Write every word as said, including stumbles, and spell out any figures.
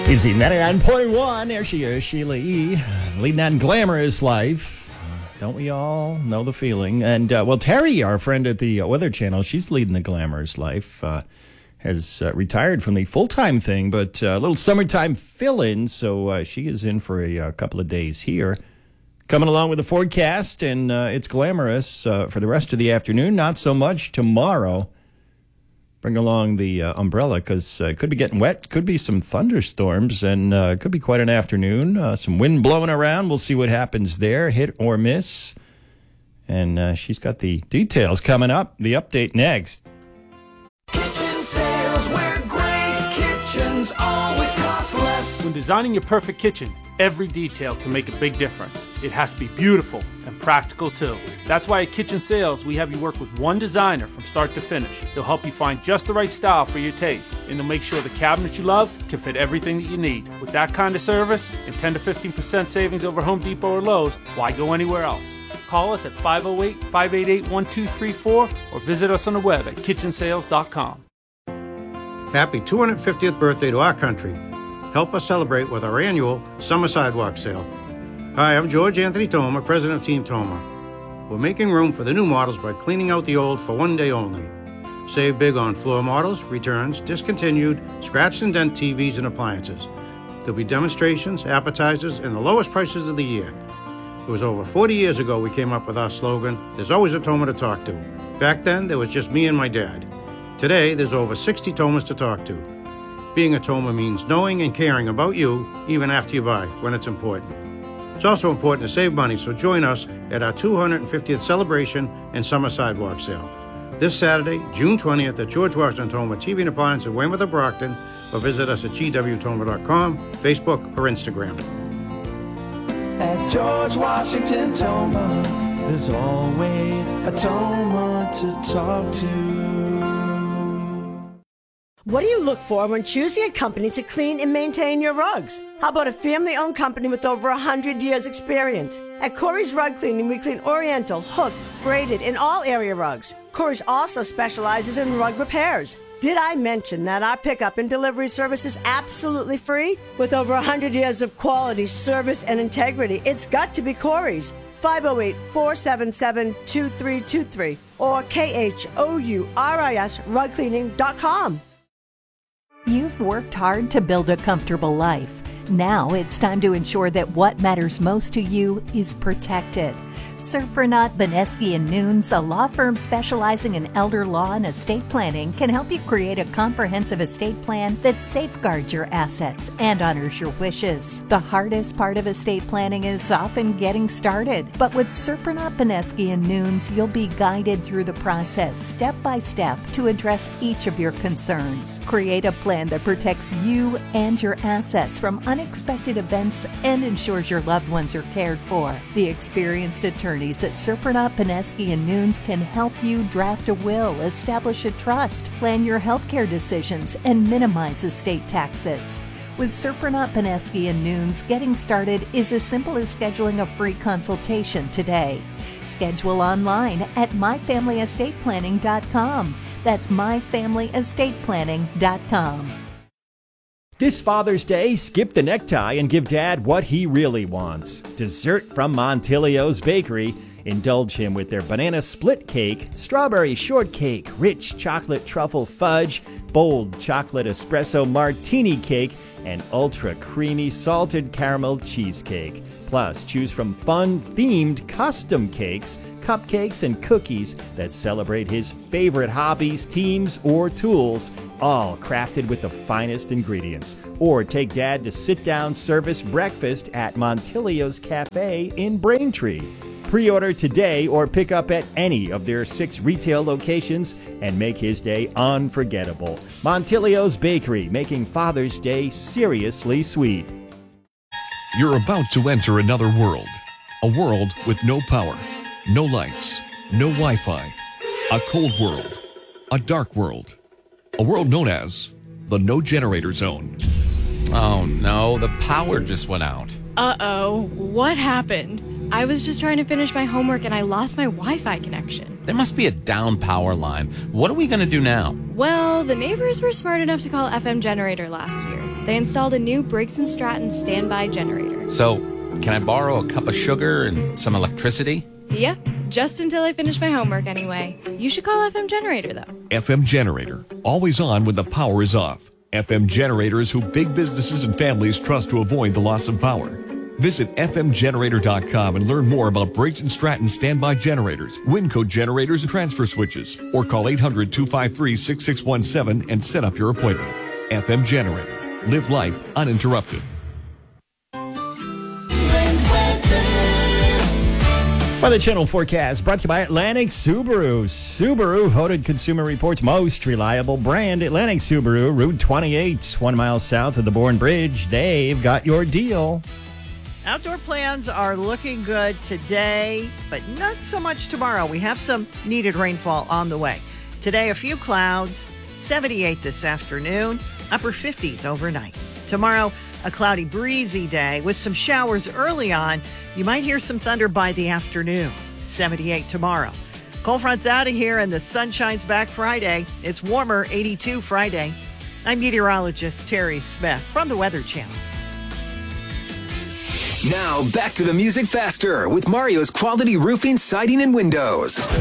Easy ninety-nine point one. There she is, Sheila E. Leading that glamorous life. Uh, don't we all know the feeling? And, uh, well, Terry, our friend at the Weather Channel, she's leading the glamorous life. Uh, has uh, retired from the full-time thing, but uh, a little summertime fill-in, so uh, she is in for a, a couple of days here. Coming along with the forecast, and uh, it's glamorous uh, for the rest of the afternoon. Not so much tomorrow. Bring along the uh, umbrella because uh, it could be getting wet. Could be some thunderstorms, and uh, it could be quite an afternoon. Uh, some wind blowing around. We'll see what happens there, hit or miss. And uh, she's got the details coming up. The update next. Kitchen sales where great kitchens always cost less. When designing your perfect kitchen, every detail can make a big difference. It has to be beautiful and practical too. That's why at Kitchen Sales, we have you work with one designer from start to finish. They'll help you find just the right style for your taste, and they'll make sure the cabinet you love can fit everything that you need. With that kind of service and ten to fifteen percent savings over Home Depot or Lowe's, why go anywhere else? Call us at five oh eight, five eight eight, one two three four or visit us on the web at kitchen sales dot com. Happy two hundred fiftieth birthday to our country. Help us celebrate with our annual Summer Sidewalk Sale. Hi, I'm George Anthony Toma, president of Team Toma. We're making room for the new models by cleaning out the old for one day only. Save big on floor models, returns, discontinued, scratch and dent T Vs and appliances. There'll be demonstrations, appetizers, and the lowest prices of the year. It was over forty years ago we came up with our slogan, there's always a Toma to talk to. Back then, there was just me and my dad. Today, there's over sixty Tomas to talk to. Being a Toma means knowing and caring about you, even after you buy, when it's important. It's also important to save money, so join us at our two hundred fiftieth celebration and summer sidewalk sale. This Saturday, June twentieth, at George Washington Toma T V and Appliance at Weymouth or Brockton, or visit us at G W Toma dot com, Facebook, or Instagram. At George Washington Toma, there's always a Toma to talk to. What do you look for when choosing a company to clean and maintain your rugs? How about a family-owned company with over one hundred years experience? At Corey's Rug Cleaning, we clean oriental, hooked, braided, and all area rugs. Corey's also specializes in rug repairs. Did I mention that our pickup and delivery service is absolutely free? With over one hundred years of quality, service, and integrity, it's got to be Corey's. five oh eight, four seven seven, two three two three or K H O U R I S rug cleaning dot com. You've worked hard to build a comfortable life. Now it's time to ensure that what matters most to you is protected. Surprenant, Beneski and Nunes, a law firm specializing in elder law and estate planning, can help you create a comprehensive estate plan that safeguards your assets and honors your wishes. The hardest part of estate planning is often getting started, but with Surprenant, Beneski and Nunes, you'll be guided through the process step by step to address each of your concerns. Create a plan that protects you and your assets from unexpected events and ensures your loved ones are cared for. The experienced attorney Attorneys at Surprenant, Beneski and Nunes can help you draft a will, establish a trust, plan your healthcare decisions, and minimize estate taxes. With Surprenant, Beneski and Nunes, getting started is as simple as scheduling a free consultation today. Schedule online at my family estate planning dot com. That's my family estate planning dot com. This Father's Day, skip the necktie and give Dad what he really wants. Dessert from Montilio's Bakery. Indulge him with their banana split cake, strawberry shortcake, rich chocolate truffle fudge, bold chocolate espresso martini cake, and ultra creamy salted caramel cheesecake. Plus, choose from fun-themed custom cakes, cupcakes, and cookies that celebrate his favorite hobbies, teams, or tools, all crafted with the finest ingredients. Or take Dad to sit-down service breakfast at Montilio's Cafe in Braintree. Pre-order today or pick up at any of their six retail locations and make his day unforgettable. Montilio's Bakery, making Father's Day seriously sweet. You're about to enter another world. A world with no power, no lights, no Wi-Fi. A cold world. A dark world. A world known as the No Generator Zone. Oh no, the power just went out. Uh-oh, what happened? I was just trying to finish my homework and I lost my Wi-Fi connection. There must be a down power line. What are we going to do now? Well, the neighbors were smart enough to call F M Generator last year. They installed a new Briggs and Stratton standby generator. So, can I borrow a cup of sugar and some electricity? Yep, just until I finish my homework anyway. You should call F M Generator, though. F M Generator, always on when the power is off. F M Generator is who big businesses and families trust to avoid the loss of power. Visit F M generator dot com and learn more about Briggs and Stratton standby generators, Winco generators, and transfer switches. Or call eight hundred, two five three, six six one seven and set up your appointment. F M Generator. Live life uninterrupted. Weather Channel forecast brought to you by Atlantic Subaru. Subaru voted Consumer Reports most reliable brand. Atlantic Subaru, Route twenty-eight, one mile south of the Bourne Bridge. They've got your deal. Outdoor plans are looking good today, but not so much tomorrow. We have some needed rainfall on the way. Today, a few clouds, seventy-eight this afternoon, upper fifties overnight. Tomorrow, a cloudy, breezy day with some showers early on. You might hear some thunder by the afternoon. seventy-eight tomorrow. Cold front's out of here and the sun shines back Friday. It's warmer, eighty-two Friday. I'm meteorologist Terry Smith from the Weather Channel. Now back to the music faster with Mario's Quality Roofing, Siding, and Windows.